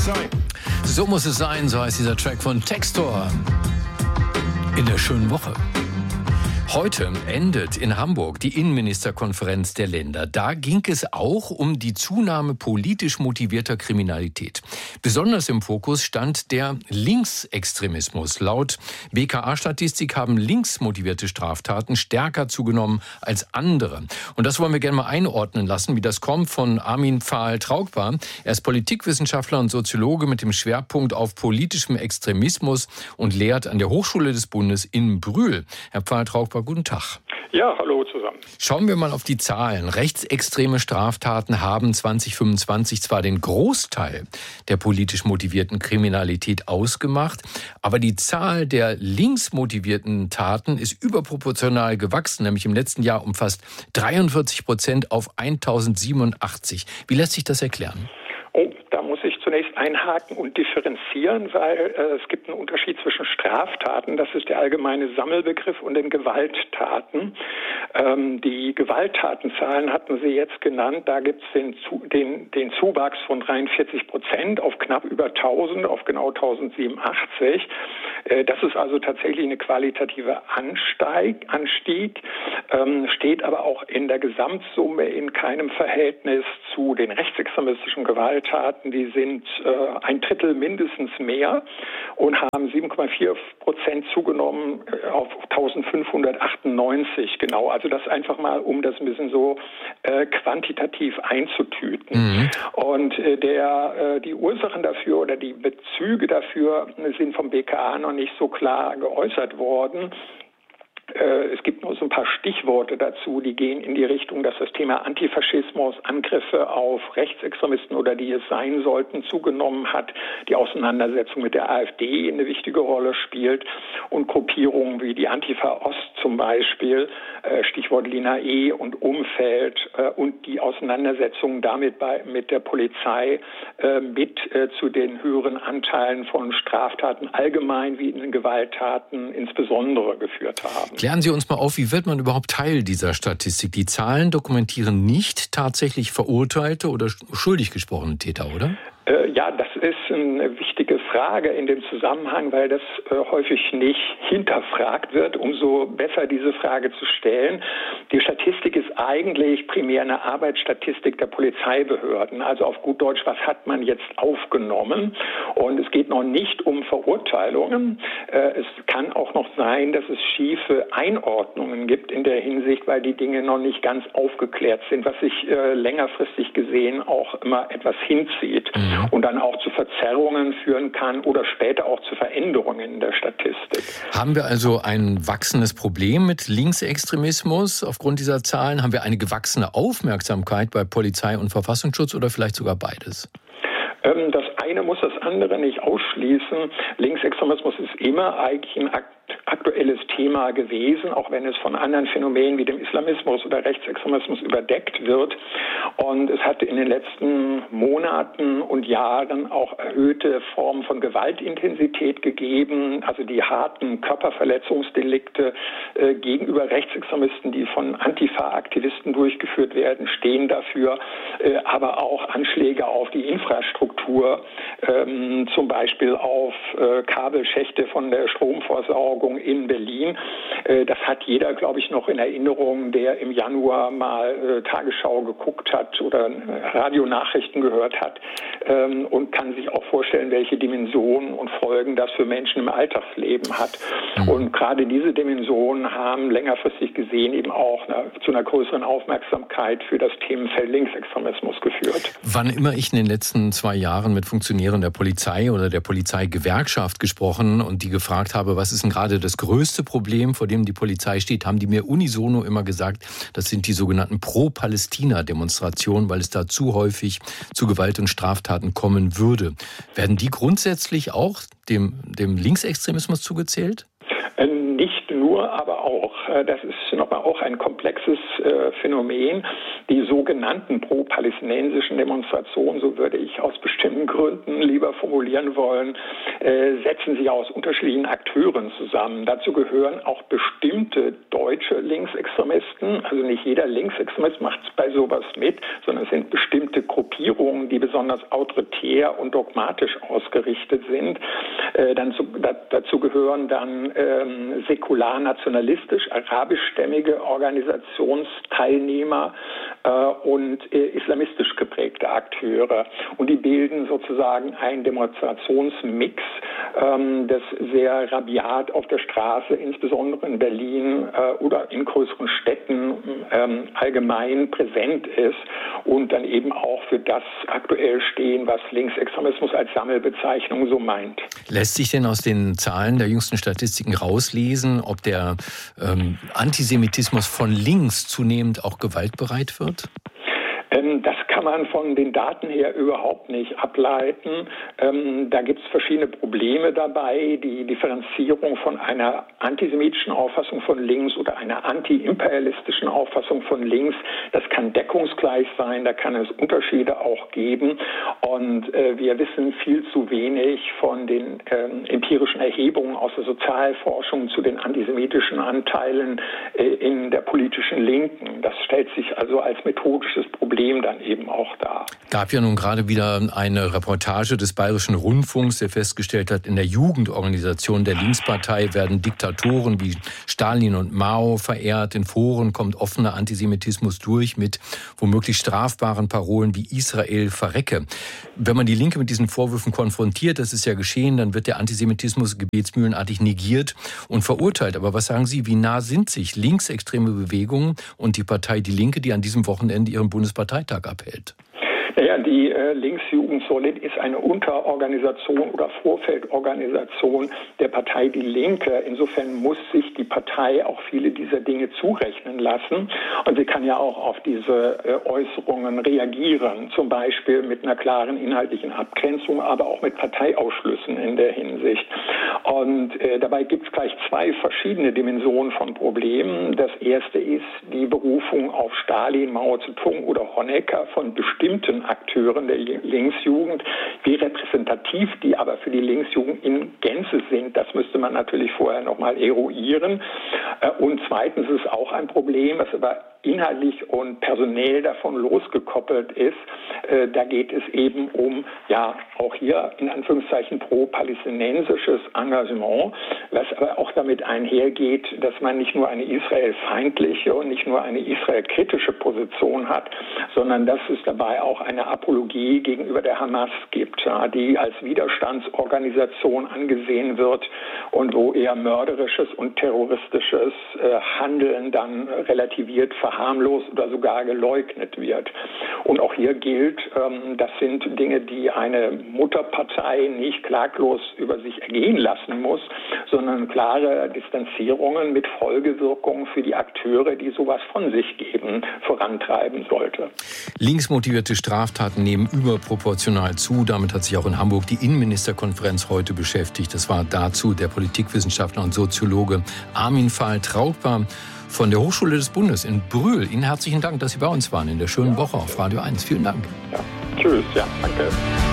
sein. So muss es sein, so heißt dieser Track von Textor. In der schönen Woche. Heute endet in Hamburg die Innenministerkonferenz der Länder. Da ging es auch um die Zunahme politisch motivierter Kriminalität. Besonders im Fokus stand der Linksextremismus. Laut BKA-Statistik haben linksmotivierte Straftaten stärker zugenommen als andere. Und das wollen wir gerne mal einordnen lassen, wie das kommt, von Armin Pfahl-Traugpa. Er ist Politikwissenschaftler und Soziologe mit dem Schwerpunkt auf politischem Extremismus und lehrt an der Hochschule des Bundes in Brühl. Herr Pfahl-Traugpa, guten Tag. Ja, hallo zusammen. Schauen wir mal auf die Zahlen. Rechtsextreme Straftaten haben 2025 zwar den Großteil der politisch motivierten Kriminalität ausgemacht, aber die Zahl der linksmotivierten Taten ist überproportional gewachsen, nämlich im letzten Jahr um fast 43% auf 1087. Wie lässt sich das erklären? Oh, da muss ich zunächst einhaken und differenzieren, weil es gibt einen Unterschied zwischen Straftaten, das ist der allgemeine Sammelbegriff, und den Gewalttaten. Die Gewalttatenzahlen hatten Sie jetzt genannt, da gibt es den Zuwachs von 43% auf knapp über 1000, auf genau 1087. Das ist also tatsächlich eine qualitative Anstieg, steht aber auch in der Gesamtsumme in keinem Verhältnis zu den rechtsextremistischen Gewalttaten. Die sind ein Drittel mindestens mehr und haben 7,4% zugenommen auf 1598 genau. Also das einfach mal, um das ein bisschen so quantitativ einzutüten. Mhm. Und die Ursachen dafür oder die Bezüge dafür sind vom BKA noch nicht so klar geäußert worden. Es gibt nur so ein paar Stichworte dazu, die gehen in die Richtung, dass das Thema Antifaschismus, Angriffe auf Rechtsextremisten oder die es sein sollten, zugenommen hat. Die Auseinandersetzung mit der AfD eine wichtige Rolle spielt und Gruppierungen wie die Antifa Ost zum Beispiel, Stichwort Lina E. und Umfeld und die Auseinandersetzung damit mit der Polizei zu den höheren Anteilen von Straftaten allgemein wie in den Gewalttaten insbesondere geführt haben. Klären Sie uns mal auf, wie wird man überhaupt Teil dieser Statistik? Die Zahlen dokumentieren nicht tatsächlich verurteilte oder schuldig gesprochene Täter, oder? Ja, das ist eine wichtige Frage in dem Zusammenhang, weil das häufig nicht hinterfragt wird, umso besser diese Frage zu stellen. Die Statistik ist eigentlich primär eine Arbeitsstatistik der Polizeibehörden. Also auf gut Deutsch, was hat man jetzt aufgenommen? Und es geht noch nicht um Verurteilungen. Es kann auch noch sein, dass es schiefe Einordnungen gibt in der Hinsicht, weil die Dinge noch nicht ganz aufgeklärt sind, was sich längerfristig gesehen auch immer etwas hinzieht. Und dann auch zu Verzerrungen führen kann oder später auch zu Veränderungen in der Statistik. Haben wir also ein wachsendes Problem mit Linksextremismus aufgrund dieser Zahlen? Haben wir eine gewachsene Aufmerksamkeit bei Polizei und Verfassungsschutz oder vielleicht sogar beides? Das eine muss das andere nicht ausschließen. Linksextremismus ist immer eigentlich ein aktuelles Thema gewesen, auch wenn es von anderen Phänomenen wie dem Islamismus oder Rechtsextremismus überdeckt wird. Und es hat in den letzten Monaten und Jahren auch erhöhte Formen von Gewaltintensität gegeben, also die harten Körperverletzungsdelikte gegenüber Rechtsextremisten, die von Antifa-Aktivisten durchgeführt werden, stehen dafür, aber auch Anschläge auf die Infrastruktur, zum Beispiel auf Kabelschächte von der Stromversorgung in Berlin. Das hat jeder, glaube ich, noch in Erinnerung, der im Januar mal Tagesschau geguckt hat oder Radionachrichten gehört hat und kann sich auch vorstellen, welche Dimensionen und Folgen das für Menschen im Alltagsleben hat. Und gerade diese Dimensionen haben längerfristig gesehen eben auch zu einer größeren Aufmerksamkeit für das Themenfeld Linksextremismus geführt. Wann immer ich in den letzten 2 Jahren mit Funktionären der Polizei oder der Polizeigewerkschaft gesprochen und die gefragt habe, was ist denn gerade das größte Problem, vor dem die Polizei steht, haben die mir unisono immer gesagt, das sind die sogenannten Pro-Palästina-Demonstrationen, weil es da zu häufig zu Gewalt und Straftaten kommen würde. Werden die grundsätzlich auch dem Linksextremismus zugezählt? Nicht nur, aber auch. Das ist nochmal auch ein komplexes Phänomen. Die sogenannten pro-palästinensischen Demonstrationen, so würde ich aus bestimmten Gründen lieber formulieren wollen, setzen sich aus unterschiedlichen Akteuren zusammen. Dazu gehören auch bestimmte deutsche Linksextremisten. Also nicht jeder Linksextremist macht bei sowas mit, sondern es sind bestimmte Gruppierungen, die besonders autoritär und dogmatisch ausgerichtet sind. Dazu gehören dann säkular-nationalistisch, arabischstämmige Organisationsteilnehmer und islamistisch geprägte Akteure. Und die bilden sozusagen einen Demonstrationsmix, das sehr rabiat auf der Straße, insbesondere in Berlin oder in größeren Städten allgemein präsent ist und dann eben auch für das aktuell stehen, was Linksextremismus als Sammelbezeichnung so meint. Lässt sich denn aus den Zahlen der jüngsten Statistiken rauslesen, ob der Antisemitismus von links zunehmend auch gewaltbereit wird? Das kann man von den Daten her überhaupt nicht ableiten. Da gibt es verschiedene Probleme dabei. Die Differenzierung von einer antisemitischen Auffassung von links oder einer antiimperialistischen Auffassung von links, das kann deckungsgleich sein, da kann es Unterschiede auch geben. Und wir wissen viel zu wenig von den empirischen Erhebungen aus der Sozialforschung zu den antisemitischen Anteilen in der politischen Linken. Das stellt sich also als methodisches Problem dann eben auch dar. Gab ja nun gerade wieder eine Reportage des Bayerischen Rundfunks, der festgestellt hat, in der Jugendorganisation der Linkspartei werden Diktatoren wie Stalin und Mao verehrt. In Foren kommt offener Antisemitismus durch mit womöglich strafbaren Parolen wie Israel verrecke. Wenn man die Linke mit diesen Vorwürfen konfrontiert, das ist ja geschehen, dann wird der Antisemitismus gebetsmühlenartig negiert und verurteilt. Aber was sagen Sie, wie nah sind sich linksextreme Bewegungen und die Partei Die Linke, die an diesem Wochenende ihren Bundesparteitag abhält? Naja, die Linksjugend Solid ist eine Unterorganisation oder Vorfeldorganisation der Partei Die Linke. Insofern muss sich die Partei auch viele dieser Dinge zurechnen lassen. Und sie kann ja auch auf diese Äußerungen reagieren, zum Beispiel mit einer klaren inhaltlichen Abgrenzung, aber auch mit Parteiausschlüssen in der Hinsicht. Und dabei gibt es gleich zwei verschiedene Dimensionen von Problemen. Das erste ist die Berufung auf Stalin, Mao Zedong oder Honecker von bestimmten Akteuren der Linksjugend. Wie repräsentativ die aber für die Linksjugend in Gänze sind, das müsste man natürlich vorher nochmal eruieren. Und zweitens ist auch ein Problem, was aber inhaltlich und personell davon losgekoppelt ist. Da geht es eben um, ja, auch hier in Anführungszeichen pro-palästinensisches Engagement, was aber auch damit einhergeht, dass man nicht nur eine israelfeindliche und nicht nur eine israelkritische Position hat, sondern dass es dabei auch eine Apologie gegenüber der Hamas gibt, ja, die als Widerstandsorganisation angesehen wird und wo eher mörderisches und terroristisches Handeln dann relativiert, verharmlost oder sogar geleugnet wird. Und auch hier gilt, das sind Dinge, die eine Mutterpartei nicht klaglos über sich ergehen lassen muss, sondern klare Distanzierungen mit Folgewirkungen für die Akteure, die sowas von sich geben, vorantreiben sollte. Linksmotivierte Straftaten nehmen überproportional zu. Damit hat sich auch in Hamburg die Innenministerkonferenz heute beschäftigt. Das war dazu der Politikwissenschaftler und Soziologe Armin Fahl-Trautmann von der Hochschule des Bundes in Brühl. Ihnen herzlichen Dank, dass Sie bei uns waren in der schönen Woche auf Radio 1. Vielen Dank. Ja, tschüss, ja, danke.